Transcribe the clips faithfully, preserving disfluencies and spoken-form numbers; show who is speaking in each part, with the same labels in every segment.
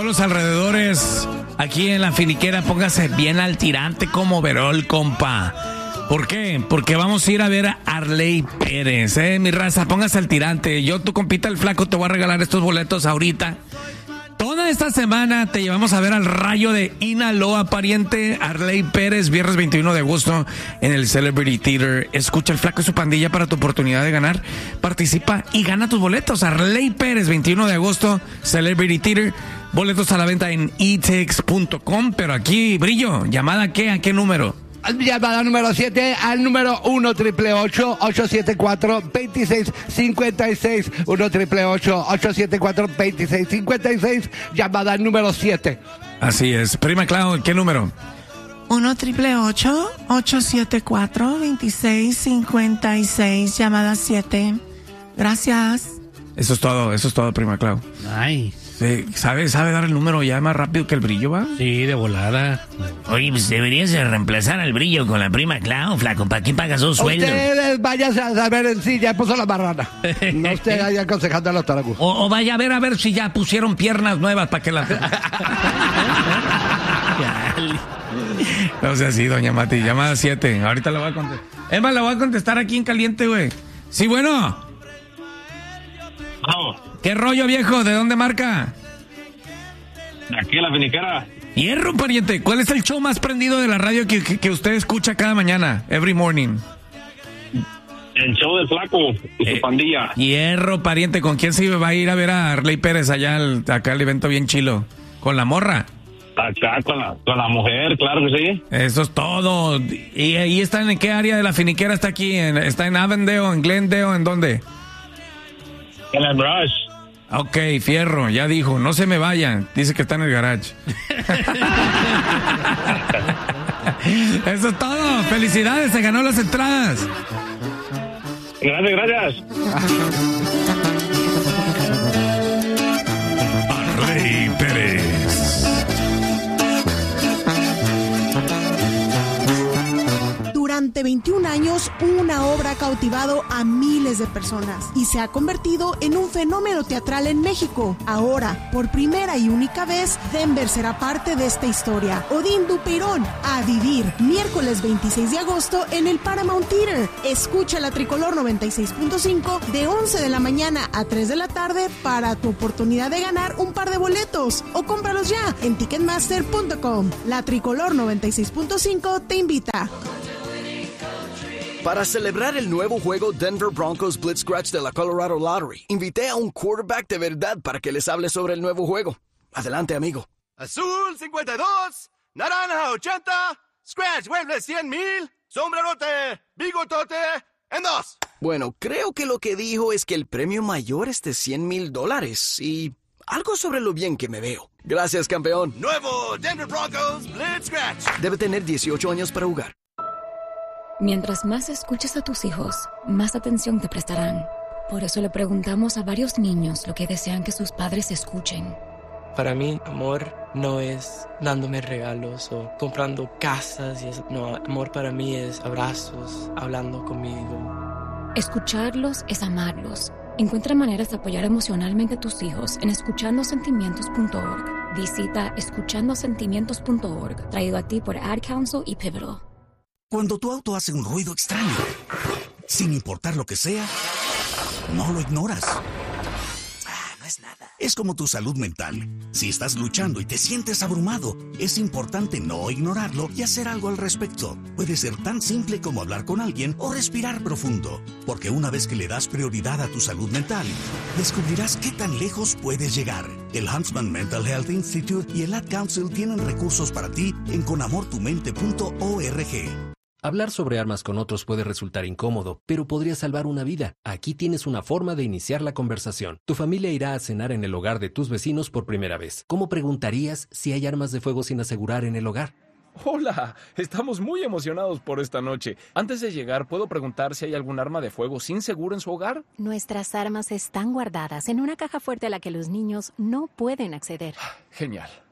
Speaker 1: Los alrededores, aquí en la finiquera, póngase bien al tirante como Verol, compa. ¿Por qué? Porque vamos a ir a ver a Arley Pérez, eh, mi raza, póngase al tirante. Yo, tu compita el flaco, te voy a regalar estos boletos ahorita. Toda esta semana te llevamos a ver al Rayo de Inaloa, pariente. Arley Pérez, viernes veintiuno de agosto en el Celebrity Theater. Escucha el flaco y su pandilla para tu oportunidad de ganar. Participa y gana tus boletos. Arley Pérez, veintiuno de agosto, Celebrity Theater. Boletos a la venta en e tix punto com. Pero aquí, Brillo, ¿llamada qué? ¿A qué número?
Speaker 2: Llamada número siete al número uno triple ocho ocho siete cuatro dos seis cinco seis. uno triple ocho ocho siete cuatro dos seis cinco seis. Llamada número siete.
Speaker 1: Así es. Prima Clau, ¿qué número?
Speaker 3: uno triple ocho ocho siete cuatro dos seis cinco seis. Llamada siete. Gracias.
Speaker 1: Eso es todo, eso es todo, Prima Clau.
Speaker 4: Ay.
Speaker 1: Sí, ¿sabe, sabe dar el número ya más rápido que el Brillo, va?
Speaker 4: Sí, de volada.
Speaker 5: Oye, pues deberías de reemplazar al Brillo con la Prima Clau, flaco. ¿Para qué pagas dos sueldos?
Speaker 2: Ustedes vayan a saber en sí, ya puso la marrana. No usted ahí aconsejando a los taragos.
Speaker 1: O, o vaya a ver a ver si ya pusieron piernas nuevas para que las... No sea así, doña Mati. Llamada siete. Ahorita la voy a contestar. Es más, la voy a contestar aquí en caliente, güey. Sí, bueno.
Speaker 6: Vamos.
Speaker 1: ¿Qué rollo, viejo? ¿De dónde marca?
Speaker 6: Aquí en la finiquera.
Speaker 1: Hierro, pariente. ¿Cuál es el show más prendido de la radio que, que, que usted escucha cada mañana? Every morning.
Speaker 6: El show del flaco y su
Speaker 1: eh,
Speaker 6: pandilla.
Speaker 1: Hierro, pariente. ¿Con quién se va a ir a ver a Arley Pérez allá al, acá al evento bien chilo? ¿Con la morra?
Speaker 6: Acá con la, con la mujer, claro que sí.
Speaker 1: Eso es todo. ¿Y ahí están en qué área de la finiquera está aquí? ¿En, ¿Está en Avondale, en Glendale, en dónde?
Speaker 6: En el brush.
Speaker 1: Ok, fierro, ya dijo, no se me vayan. Dice que está en el garage. Eso es todo. Felicidades, se ganó las entradas.
Speaker 6: Gracias, gracias.
Speaker 1: Arley Pérez.
Speaker 7: Durante veintiún años, una obra ha cautivado a miles de personas y se ha convertido en un fenómeno teatral en México. Ahora, por primera y única vez, Denver será parte de esta historia. Odín Dupeirón, a vivir, miércoles veintiséis de agosto en el Paramount Theater. Escucha la Tricolor noventa y seis punto cinco de once de la mañana a tres de la tarde para tu oportunidad de ganar un par de boletos o cómpralos ya en ticketmaster punto com. La Tricolor noventa y seis punto cinco te invita.
Speaker 8: Para celebrar el nuevo juego Denver Broncos Blitz Scratch de la Colorado Lottery, invité a un quarterback de verdad para que les hable sobre el nuevo juego. Adelante, amigo.
Speaker 9: Azul cincuenta y dos, naranja ochenta, Scratch mueble cien mil, sombrerote, bigotote, en dos.
Speaker 8: Bueno, creo que lo que dijo es que el premio mayor es de cien mil dólares y algo sobre lo bien que me veo. Gracias, campeón.
Speaker 9: Nuevo Denver Broncos Blitz Scratch.
Speaker 8: Debe tener dieciocho años para jugar.
Speaker 10: Mientras más escuches a tus hijos, más atención te prestarán. Por eso le preguntamos a varios niños lo que desean que sus padres escuchen.
Speaker 11: Para mí, amor no es dándome regalos o comprando casas y eso. No, amor para mí es abrazos, hablando conmigo.
Speaker 10: Escucharlos es amarlos. Encuentra maneras de apoyar emocionalmente a tus hijos en escuchando sentimientos punto org. Visita escuchando sentimientos punto org, traído a ti por Ad Council y Pivotal.
Speaker 12: Cuando tu auto hace un ruido extraño, sin importar lo que sea, no lo ignoras. Ah, no es nada. Es como tu salud mental. Si estás luchando y te sientes abrumado, es importante no ignorarlo y hacer algo al respecto. Puede ser tan simple como hablar con alguien o respirar profundo. Porque una vez que le das prioridad a tu salud mental, descubrirás qué tan lejos puedes llegar. El Huntsman Mental Health Institute y el Ad Council tienen recursos para ti en con amor tu mente punto org.
Speaker 13: Hablar sobre armas con otros puede resultar incómodo, pero podría salvar una vida. Aquí tienes una forma de iniciar la conversación. Tu familia irá a cenar en el hogar de tus vecinos por primera vez. ¿Cómo preguntarías si hay armas de fuego sin asegurar en el hogar?
Speaker 14: Hola, estamos muy emocionados por esta noche. Antes de llegar, ¿puedo preguntar si hay algún arma de fuego sin seguro en su hogar?
Speaker 15: Nuestras armas están guardadas en una caja fuerte a la que los niños no pueden acceder.
Speaker 14: Genial.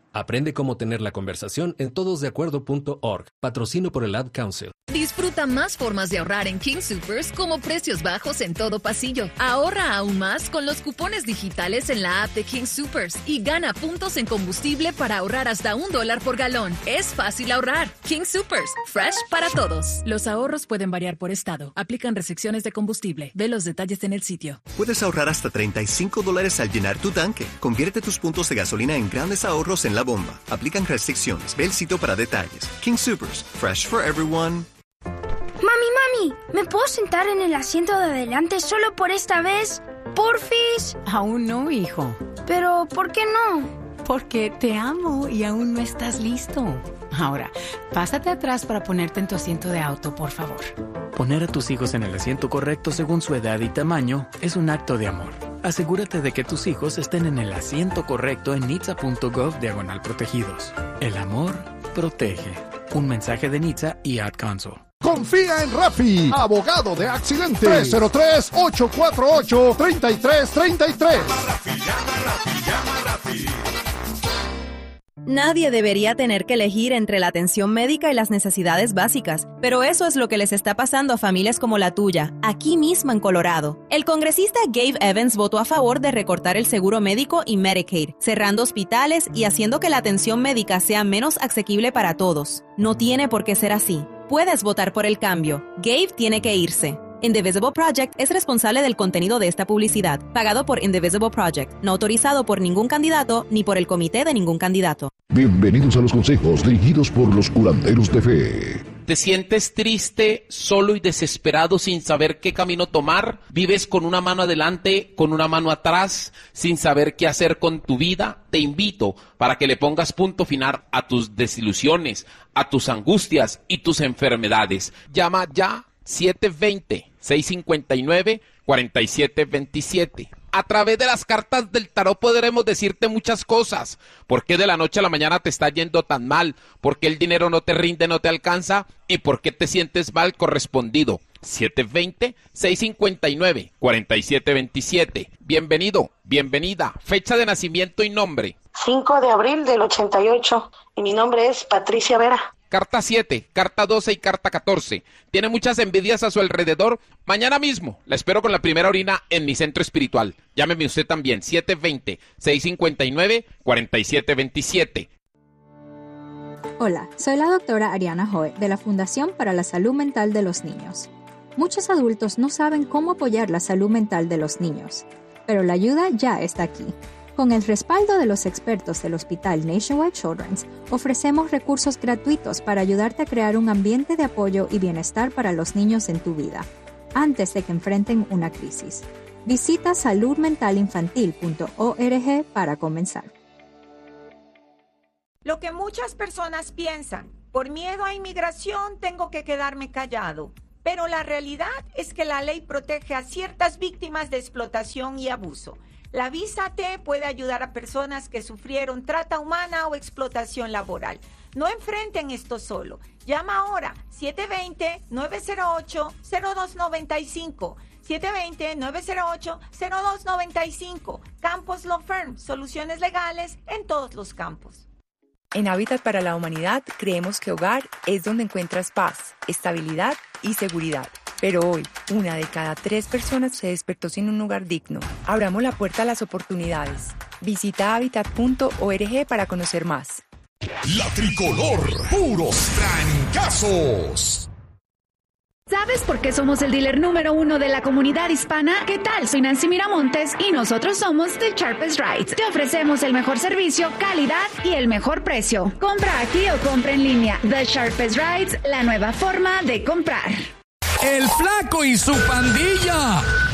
Speaker 13: Aprende cómo tener la conversación en todos de acuerdo punto org. Patrocino por el Ad Council.
Speaker 15: Disfruta más formas de ahorrar en King Soopers, como precios bajos en todo pasillo. Ahorra aún más con los cupones digitales en la app de King Soopers y gana puntos en combustible para ahorrar hasta un dólar por galón. Es fácil ahorrar. King Soopers, fresh para todos. Los ahorros pueden variar por estado. Aplican restricciones de combustible. Ve los detalles en el sitio.
Speaker 16: Puedes ahorrar hasta treinta y cinco dólares al llenar tu tanque. Convierte tus puntos de gasolina en grandes ahorros en la bomba. Aplican restricciones. Ve el sitio para detalles. King Soopers, fresh for everyone.
Speaker 17: Mami, mami, ¿me puedo sentar en el asiento de adelante solo por esta vez? ¿Porfis?
Speaker 18: Aún no, hijo.
Speaker 17: ¿Pero por qué no?
Speaker 18: Porque te amo y aún no estás listo. Ahora, pásate atrás para ponerte en tu asiento de auto, por favor.
Speaker 19: Poner a tus hijos en el asiento correcto según su edad y tamaño es un acto de amor. Asegúrate de que tus hijos estén en el asiento correcto en nitsa punto gov diagonal protegidos. El amor protege. Un mensaje de Nitsa y Ad Council.
Speaker 20: Confía en Rafi, abogado de accidentes. tres cero tres, ocho cuatro ocho, tres tres tres tres.
Speaker 21: Nadie debería tener que elegir entre la atención médica y las necesidades básicas, pero eso es lo que les está pasando a familias como la tuya, aquí mismo en Colorado. El congresista Gabe Evans votó a favor de recortar el seguro médico y Medicaid, cerrando hospitales y haciendo que la atención médica sea menos asequible para todos. No tiene por qué ser así. Puedes votar por el cambio. Gabe tiene que irse. Indivisible Project es responsable del contenido de esta publicidad, pagado por Indivisible Project, no autorizado por ningún candidato ni por el comité de ningún candidato.
Speaker 20: Bienvenidos a los consejos dirigidos por los curanderos de fe.
Speaker 22: ¿Te sientes triste, solo y desesperado sin saber qué camino tomar? ¿Vives con una mano adelante, con una mano atrás, sin saber qué hacer con tu vida? Te invito para que le pongas punto final a tus desilusiones, a tus angustias y tus enfermedades. Llama ya siete dos cero, seis cinco nueve, cuatro siete dos siete. A través de las cartas del tarot podremos decirte muchas cosas. ¿Por qué de la noche a la mañana te está yendo tan mal? ¿Por qué el dinero no te rinde, no te alcanza? ¿Y por qué te sientes mal correspondido? siete dos cero, seis cinco nueve, cuatro siete dos siete. Bienvenido, bienvenida. Fecha de nacimiento y nombre.
Speaker 23: cinco de abril del ochenta y ocho. Y mi nombre es Patricia Vera.
Speaker 22: Carta siete, carta doce y carta catorce. Tiene muchas envidias a su alrededor. Mañana mismo la espero con la primera orina en mi centro espiritual. Llámeme usted también, siete dos cero, seis cinco nueve, cuatro siete dos siete.
Speaker 24: Hola, soy la doctora Ariana Hoy de la Fundación para la Salud Mental de los Niños. Muchos adultos no saben cómo apoyar la salud mental de los niños, pero la ayuda ya está aquí. Con el respaldo de los expertos del Hospital Nationwide Children's, ofrecemos recursos gratuitos para ayudarte a crear un ambiente de apoyo y bienestar para los niños en tu vida, antes de que enfrenten una crisis. Visita salud mental infantil punto org para comenzar.
Speaker 25: Lo que muchas personas piensan, por miedo a inmigración tengo que quedarme callado. Pero la realidad es que la ley protege a ciertas víctimas de explotación y abuso. La Visa T puede ayudar a personas que sufrieron trata humana o explotación laboral. No enfrenten esto solo. Llama ahora siete dos cero, nueve cero ocho, cero dos nueve cinco. siete dos cero, nueve cero ocho, cero dos nueve cinco. Campos Law Firm, soluciones legales en todos los campos.
Speaker 26: En Hábitat para la Humanidad creemos que hogar es donde encuentras paz, estabilidad y seguridad. Pero hoy, una de cada tres personas se despertó sin un hogar digno. Abramos la puerta a las oportunidades. Visita hábitat punto org para conocer más.
Speaker 20: La Tricolor, puros trancazos.
Speaker 27: ¿Sabes por qué somos el dealer número uno de la comunidad hispana? ¿Qué tal? Soy Nancy Miramontes y nosotros somos The Sharpest Rides. Te ofrecemos el mejor servicio, calidad y el mejor precio. Compra aquí o compra en línea. The Sharpest Rides, la nueva forma de comprar.
Speaker 1: El Flaco y su pandilla.